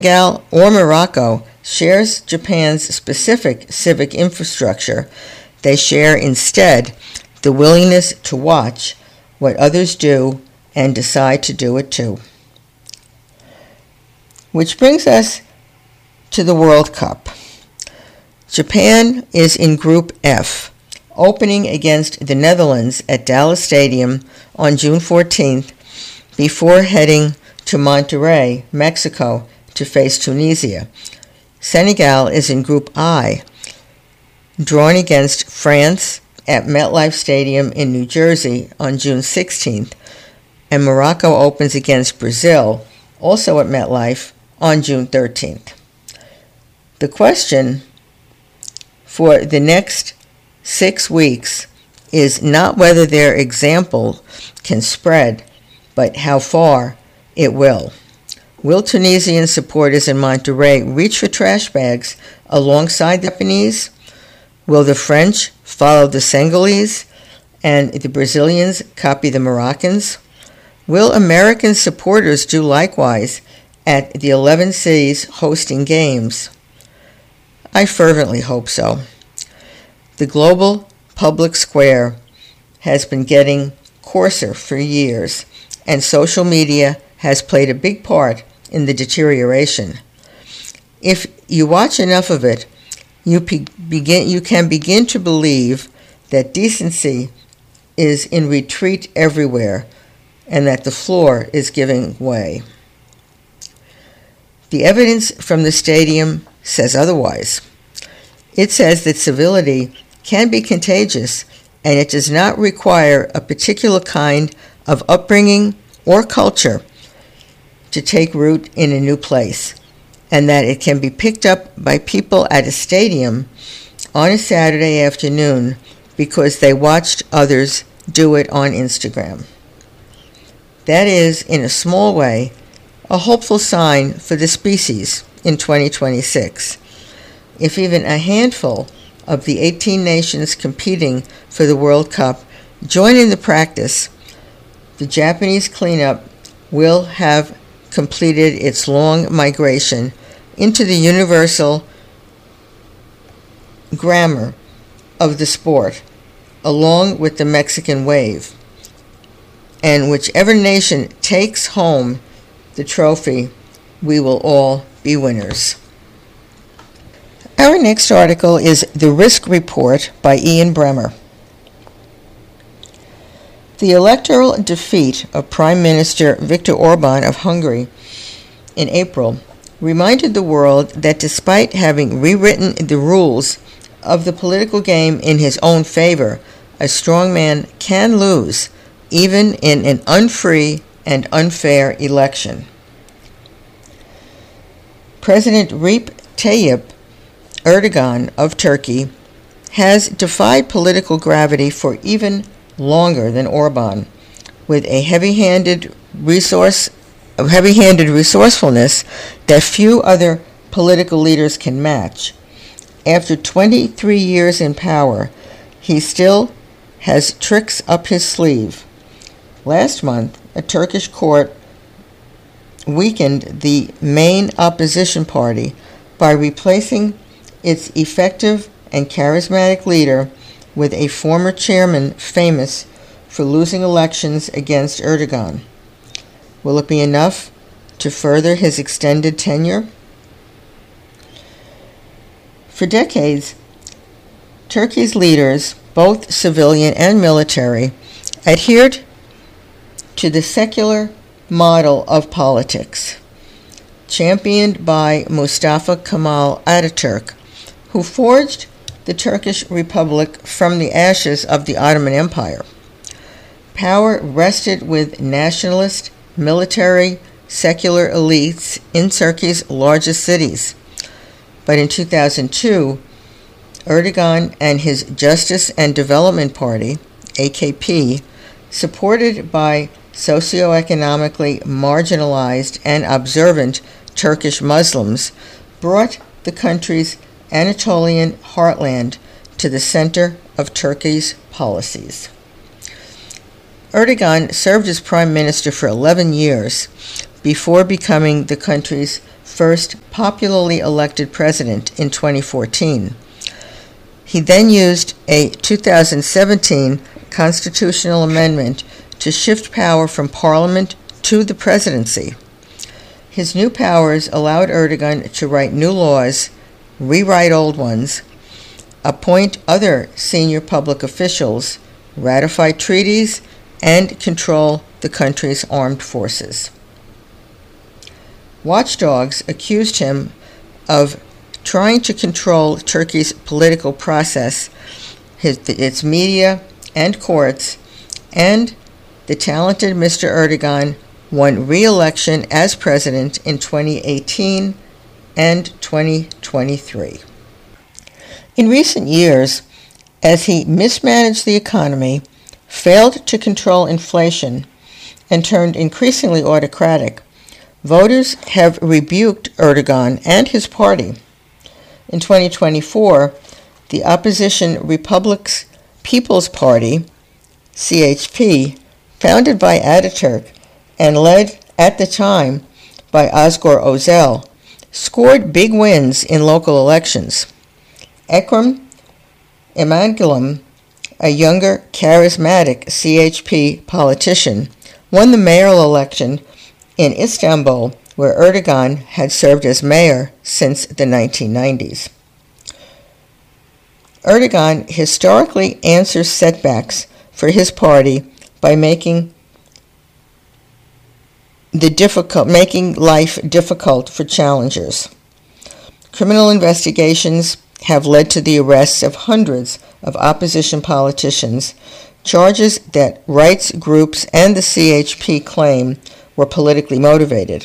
Senegal or Morocco shares Japan's specific civic infrastructure. They share instead the willingness to watch what others do and decide to do it too. Which brings us to the World Cup. Japan is in Group F, opening against the Netherlands at Dallas Stadium on June 14th before heading to Monterrey, Mexico, to face Tunisia. Senegal is in Group I, drawn against France at MetLife Stadium in New Jersey on June 16th, and Morocco opens against Brazil, also at MetLife, on June 13th. The question for the next 6 weeks is not whether their example can spread, but how far it will. Will Tunisian supporters in Monterrey reach for trash bags alongside the Japanese? Will the French follow the Senegalese and the Brazilians copy the Moroccans? Will American supporters do likewise at the 11 cities hosting games? I fervently hope so. The global public square has been getting coarser for years, and social media has played a big part in the deterioration. If you watch enough of it, you can begin to believe that decency is in retreat everywhere and that the floor is giving way. The evidence from the stadium says otherwise. It says that civility can be contagious and it does not require a particular kind of upbringing or culture to take root in a new place, and that it can be picked up by people at a stadium on a Saturday afternoon because they watched others do it on Instagram. That is, in a small way, a hopeful sign for the species in 2026. If even a handful of the 18 nations competing for the World Cup join in the practice, the Japanese cleanup will have completed its long migration into the universal grammar of the sport, along with the Mexican wave. And whichever nation takes home the trophy, we will all be winners. Our next article is The Risk Report by Ian Bremmer. The electoral defeat of Prime Minister Viktor Orban of Hungary in April reminded the world that despite having rewritten the rules of the political game in his own favor, a strong man can lose even in an unfree and unfair election. President Recep Tayyip Erdogan of Turkey has defied political gravity for even longer than Orban, with a heavy-handed resourcefulness that few other political leaders can match. After 23 years in power, he still has tricks up his sleeve. Last month, a Turkish court weakened the main opposition party by replacing its effective and charismatic leader with a former chairman famous for losing elections against Erdogan. Will it be enough to further his extended tenure? For decades, Turkey's leaders, both civilian and military, adhered to the secular model of politics, championed by Mustafa Kemal Ataturk, who forged the Turkish Republic from the ashes of the Ottoman Empire. Power rested with nationalist, military, secular elites in Turkey's largest cities. But in 2002, Erdogan and his Justice and Development Party, AKP, supported by socioeconomically marginalized and observant Turkish Muslims, brought the country's Anatolian heartland to the center of Turkey's policies. Erdogan served as prime minister for 11 years before becoming the country's first popularly elected president in 2014. He then used a 2017 constitutional amendment to shift power from parliament to the presidency. His new powers allowed Erdogan to write new laws, rewrite old ones, appoint other senior public officials, ratify treaties, and control the country's armed forces. Watchdogs accused him of trying to control Turkey's political process, its media and courts, and the talented Mr. Erdogan won re-election as president in 2018 and 2023. In recent years, as he mismanaged the economy, failed to control inflation, and turned increasingly autocratic, voters have rebuked Erdogan and his party. In 2024, the opposition Republic's People's Party, CHP, founded by Ataturk and led at the time by Özgür Özel, scored big wins in local elections. Ekrem İmamoğlu, a younger, charismatic CHP politician, won the mayoral election in Istanbul, where Erdogan had served as mayor since the 1990s. Erdogan historically answers setbacks for his party by making life difficult for challengers. Criminal investigations have led to the arrests of hundreds of opposition politicians, charges that rights groups and the CHP claim were politically motivated.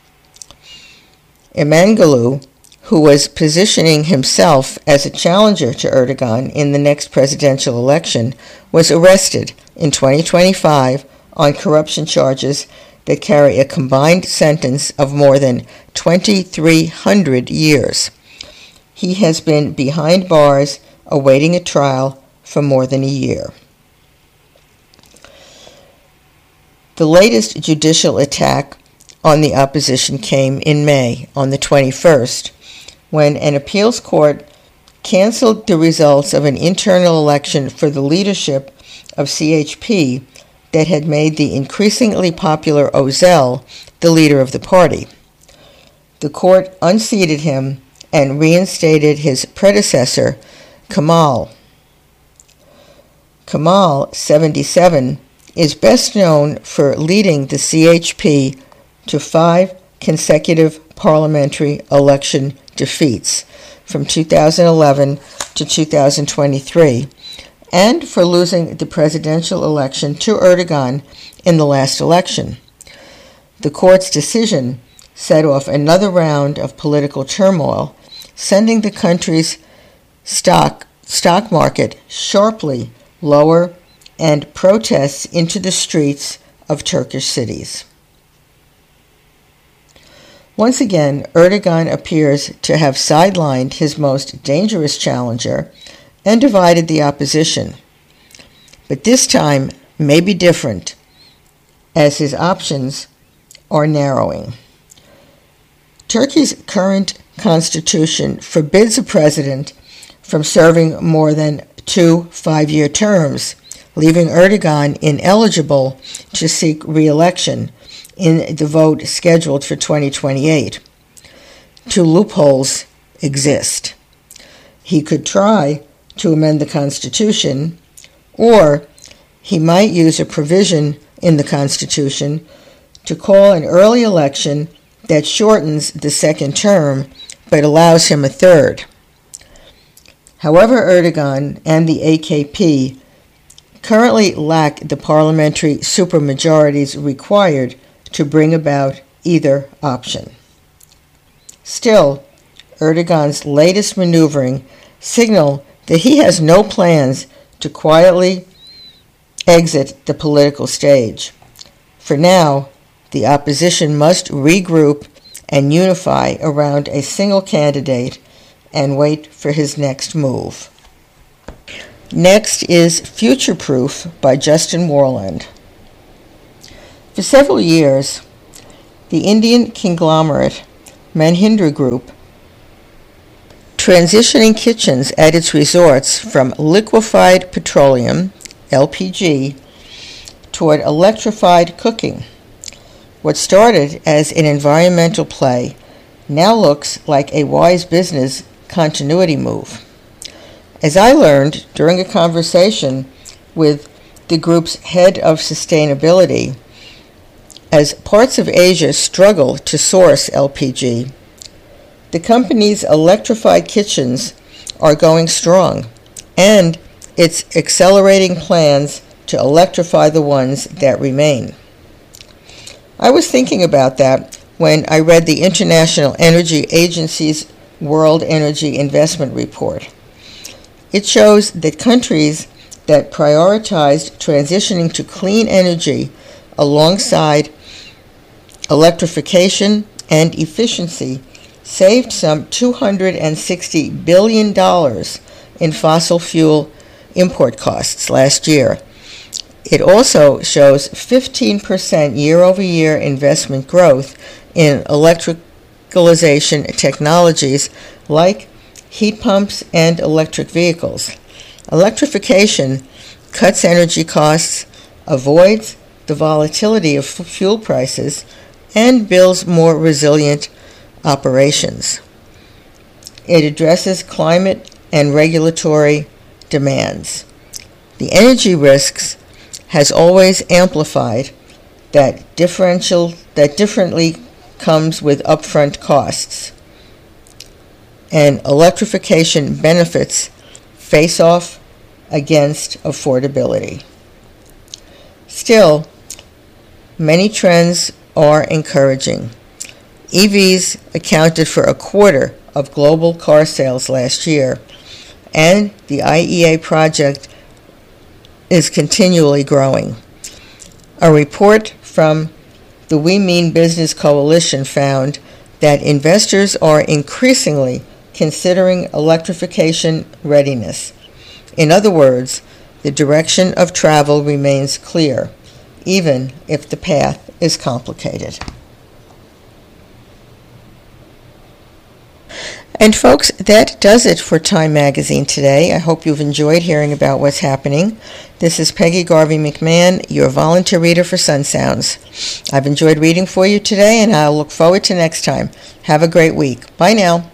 İmamoğlu, who was positioning himself as a challenger to Erdogan in the next presidential election, was arrested in 2025 on corruption charges that carry a combined sentence of more than 2,300 years. He has been behind bars awaiting a trial for more than a year. The latest judicial attack on the opposition came in May, on the 21st, when an appeals court canceled the results of an internal election for the leadership of CHP that had made the increasingly popular Özel the leader of the party. The court unseated him and reinstated his predecessor, Kemal. Kemal, 77, is best known for leading the CHP to 5 consecutive parliamentary election defeats from 2011 to 2023, and for losing the presidential election to Erdogan in the last election. The court's decision set off another round of political turmoil, sending the country's stock market sharply lower and protests into the streets of Turkish cities. Once again, Erdogan appears to have sidelined his most dangerous challenger and divided the opposition. But this time may be different, as his options are narrowing. Turkey's current constitution forbids a president from serving more than 2 5-year terms, leaving Erdogan ineligible to seek re-election in the vote scheduled for 2028. 2 loopholes exist. He could try to amend the Constitution, or he might use a provision in the Constitution to call an early election that shortens the second term but allows him a third. However, Erdogan and the AKP currently lack the parliamentary supermajorities required to bring about either option. Still, Erdogan's latest maneuvering signal that he has no plans to quietly exit the political stage. For now, the opposition must regroup and unify around a single candidate and wait for his next move. Next is Future Proof by Justin Warland. For several years, the Indian conglomerate Mahindra Group, transitioning kitchens at its resorts from liquefied petroleum, LPG, toward electrified cooking. What started as an environmental play now looks like a wise business continuity move. As I learned during a conversation with the group's head of sustainability, as parts of Asia struggle to source LPG, the company's electrified kitchens are going strong, and it's accelerating plans to electrify the ones that remain. I was thinking about that when I read the International Energy Agency's World Energy Investment Report. It shows that countries that prioritized transitioning to clean energy alongside electrification and efficiency saved some $260 billion in fossil fuel import costs last year. It also shows 15% year-over-year investment growth in electricalization technologies like heat pumps and electric vehicles. Electrification cuts energy costs, avoids the volatility of fuel prices, and builds more resilient operations. It addresses climate and regulatory demands. The energy risks has always amplified that differently comes with upfront costs, and electrification benefits face off against affordability. Still, many trends are encouraging. EVs accounted for a quarter of global car sales last year, and the IEA project is continually growing. A report from the We Mean Business Coalition found that investors are increasingly considering electrification readiness. In other words, the direction of travel remains clear, even if the path is complicated. And folks, that does it for Time Magazine today. I hope you've enjoyed hearing about what's happening. This is Peggy Garvey McMahon, your volunteer reader for Sun Sounds. I've enjoyed reading for you today, and I'll look forward to next time. Have a great week. Bye now.